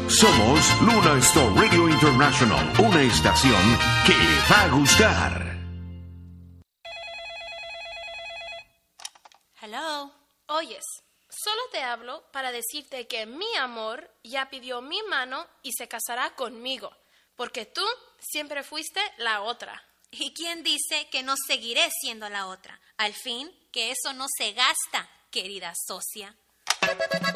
Somos Luna Star Radio International, una estación que le va a gustar. Hello. Oyes, solo te hablo para decirte que mi amor ya pidió mi mano y se casará conmigo, porque tú siempre fuiste la otra. ¿Y quién dice que no seguiré siendo la otra? Al fin, que eso no se gasta, querida socia.